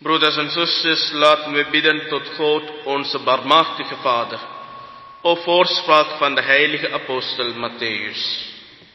Broeders en zusters, laten we bidden tot God, onze barmhartige Vader, op voorspraak van de heilige apostel Matthäus.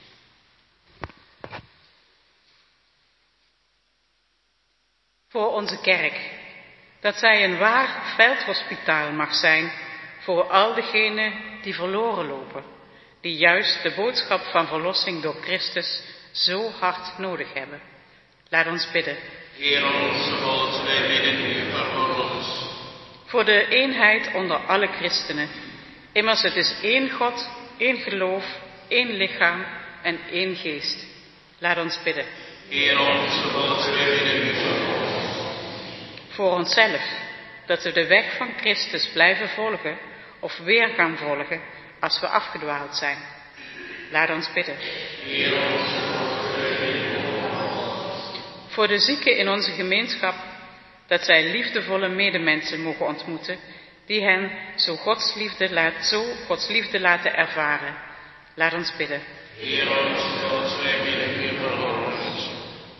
Voor onze kerk, dat zij een waar veldhospitaal mag zijn voor al degenen die verloren lopen, die juist de boodschap van verlossing door Christus zo hard nodig hebben. Laat ons bidden. Heer onze God, wij bidden u, verhoor ons. Voor de eenheid onder alle christenen. Immers het is één God, één geloof, één lichaam en één geest. Laat ons bidden. Heer onze God, wij bidden u, verhoor ons. Voor onszelf, dat we de weg van Christus blijven volgen of weer gaan volgen als we afgedwaald zijn. Laat ons bidden. Heer onze God, wij bidden u. Voor de zieken in onze gemeenschap, dat zij liefdevolle medemensen mogen ontmoeten, die hen zo Gods liefde laten ervaren. Laat ons bidden. Heer onze God, wij bidden u, verhoor ons.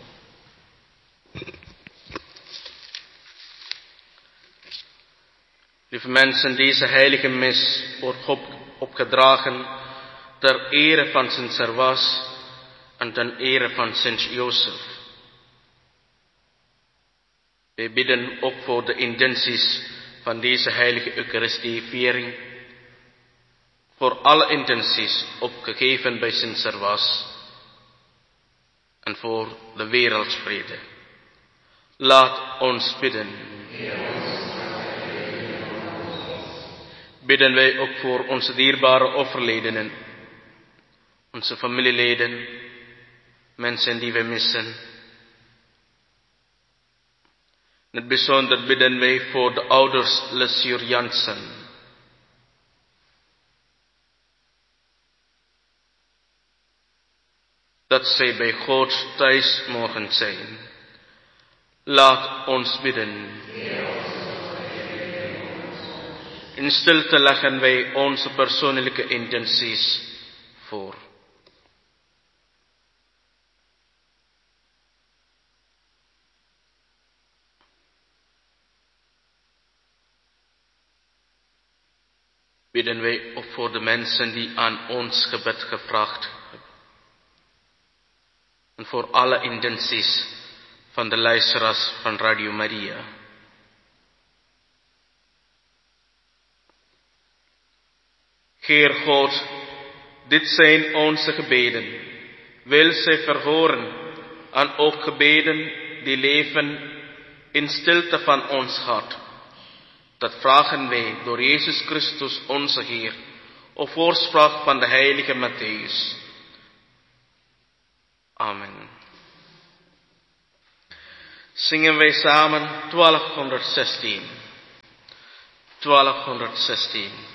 Lieve mensen, deze heilige mis wordt opgedragen ter ere van Sint Servaas en ten ere van Sint Jozef. Wij bidden ook voor de intenties van deze heilige Eucharistieviering, voor alle intenties opgegeven bij Sint Servaas en voor de wereldvrede. Laat ons bidden. Bidden wij ook voor onze dierbare overledenen, onze familieleden, mensen die we missen. In het bijzonder bidden wij voor de ouders Lesiur Jansen. Dat zij bij God thuis mogen zijn. Laat ons bidden. In stilte leggen wij onze persoonlijke intenties voor. Bidden wij ook voor de mensen die aan ons gebed gevraagd hebben. En voor alle intenties van de luisteraars van Radio Maria. Heer God, dit zijn onze gebeden. Wil zij verhoren aan ook gebeden die leven in stilte van ons hart. Dat vragen wij door Jezus Christus onze Heer, op voorspraak van de heilige Matthäus. Amen. Zingen wij samen 1216. 1216.